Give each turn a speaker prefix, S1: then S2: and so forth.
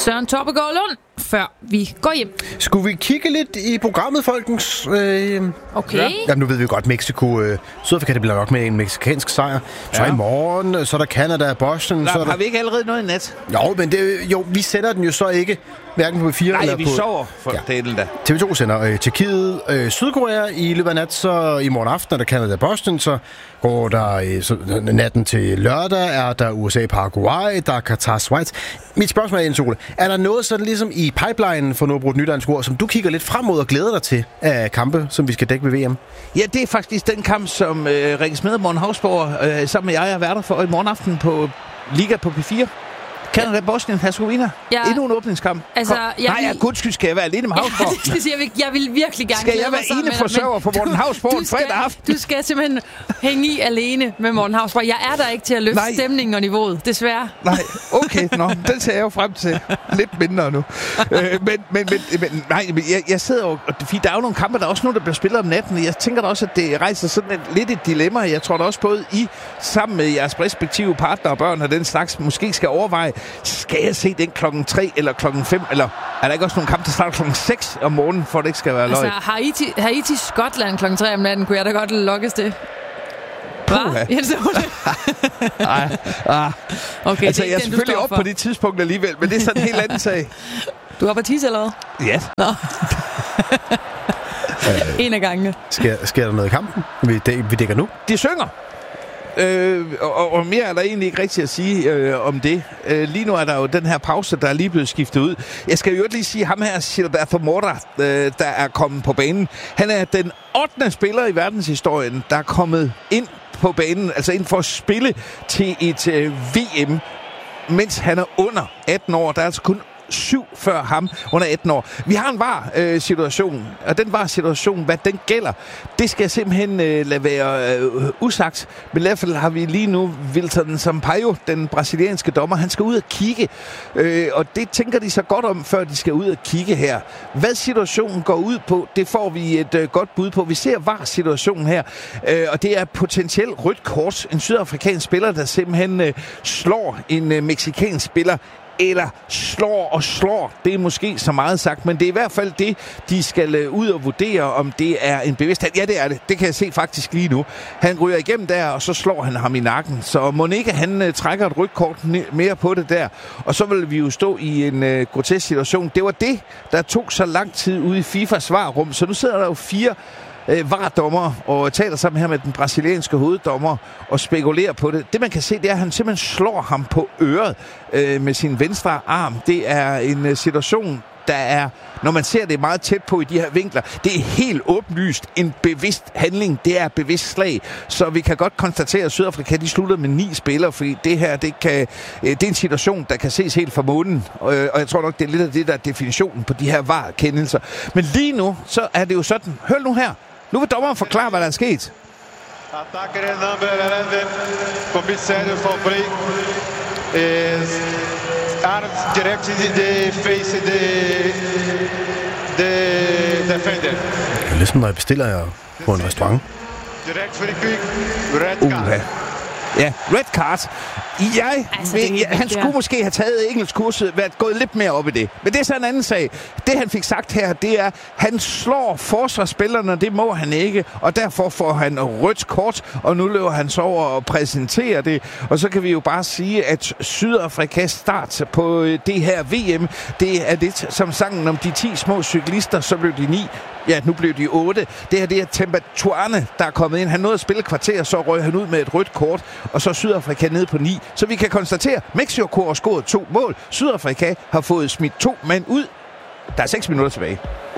S1: Søren Toppegaard Lund, før vi går hjem.
S2: Skulle vi kigge lidt i programmet, folkens?
S1: Okay.
S2: Ja, nu ved vi godt, Mexico... Sydafrika, det bliver nok med en mexicansk sejr. Så i morgen, så er der Canada, Boston...
S3: Så
S2: er der...
S3: Har vi ikke allerede noget i nat?
S2: Jo, men vi sender den jo så ikke, hverken på 4 eller på...
S3: Nej, vi sover for delen da.
S2: TV2 sender Tjekkiet, Sydkorea i løbet af nat, så i morgen aften er der Canada, Boston, så går der natten til lørdag, er der USA, Paraguay, der er Qatar, Schweiz. Mit spørgsmål er, Jens Ole, er der noget sådan ligesom i pipeline for noget brugt nyt dansk ord, som du kigger lidt frem mod og glæder dig til af kampe, som vi skal dække ved VM?
S3: Ja, det er faktisk den kamp, som Rikke Smed og Morten Hausborg sammen med jeg er værter for i morgen aften på Liga på P4. Canada, Bosnien, Herzegovina. Ja. Endnu en åbningskamp.
S1: Altså,
S3: gudskyld skal jeg være alene med Hausborg.
S1: Jeg vil virkelig gerne.
S3: Skal jeg være ene forsørger for Morten Hausborg en fredag aften?
S1: Du skal simpelthen hænge i alene med Morten Hausborg. Jeg er der ikke til at løfte stemningen og niveauet, desværre.
S3: Nej, okay, den ser jeg jo frem til. Lidt mindre nu. Men jeg sidder jo... Der er jo nogle kampe, der er også nogle, der bliver spillet om natten. Jeg tænker da også, at det rejser sådan lidt et dilemma. Jeg tror da også både sammen med jeres respektive partner og børn og den slags, måske skal overveje, skal jeg se den klokken 3 eller klokken 5, eller er der ikke også nogle kampe, der starter klokken 6 om morgenen, for det ikke skal være løg?
S1: Altså, Haiti Skotland klokken 3 om natten, kunne jeg da godt lokkes det. Hvad? Jens Ole?
S3: Okay, altså, jeg er selvfølgelig op på det tidspunkt alligevel, men det er sådan en helt anden sag.
S1: Du har på tis eller hvad?
S3: Ja.
S1: Nå. En af gangene.
S2: Sker der noget i kampen? Vi dækker nu.
S3: De synger. Og mere er der egentlig ikke rigtigt at sige om det. Lige nu er der jo den her pause, der er lige blevet skiftet ud. Jeg skal jo lige sige, ham her, Gilberto Mora, der er kommet på banen. Han er den 8. spiller i verdenshistorien, der er kommet ind på banen, altså ind for at spille til et VM, mens han er under 18 år. Der er altså kun 7 før ham under 18 år. Vi har en VAR-situation, og den VAR-situation, hvad den gælder, det skal jeg simpelthen lade være usagt. Men i hvert fald har vi lige nu Wilton Sampaio, den brasilianske dommer, han skal ud og kigge, og det tænker de så godt om, før de skal ud og kigge her. Hvad situationen går ud på, det får vi et godt bud på. Vi ser VAR-situationen her, og det er potentielt rødt kort. En sydafrikansk spiller, der simpelthen slår en mexicansk spiller, eller slår. Det er måske så meget sagt, men det er i hvert fald det, de skal ud og vurdere, om det er en bevidsthed. Ja, det er det. Det kan jeg se faktisk lige nu. Han ryger igennem der, og så slår han ham i nakken. Så Monique, han trækker et rødt kort mere på det der. Og så vil vi jo stå i en grotesk situation. Det var det, der tog så lang tid ude i FIFAs svarrum. Så nu sidder der jo 4 VAR-dommer og taler sammen her med den brasilianske hoveddommer og spekulerer på det. Det man kan se, det er, at han simpelthen slår ham på øret med sin venstre arm. Det er en situation, der er, når man ser det meget tæt på i de her vinkler, det er helt åbenlyst en bevidst handling. Det er bevidst slag. Så vi kan godt konstatere, at Sydafrika de slutter med 9 spillere, fordi det her, det er en situation, der kan ses helt fra månen. Og jeg tror nok, det er lidt af det, der er definitionen på de her VAR-kendelser. Men lige nu, så er det jo sådan. Hør nu her. Nu vil dommeren forklare, hvad der er sket.
S4: Attacker number 11, Comissário Fabrei, arms direct the face the defender.
S2: Det er ligesom, når jeg bestiller på en restaurant.
S4: Direct free kick, red card.
S3: Ja, red card. Han skulle måske have taget engelskkurset, været gået lidt mere op i det. Men det er så en anden sag. Det han fik sagt her, det er, han slår forsvarsspillerne, det må han ikke, og derfor får han rødt kort, og nu løber han så over og præsenterer det. Og så kan vi jo bare sige, at Sydafrikas start på det her VM, det er lidt som sangen om de 10 små cyklister, så blev de 9. Ja, nu blev de 8. Det her, det er Temba Tuane, der er kommet ind. Han nåede at spille kvarter, så røg han ud med et rødt kort, og så Sydafrika ned på 9. Så vi kan konstatere, at Mexico har scoret 2 mål. Sydafrika har fået smidt 2 mand ud. Der er 6 minutter tilbage.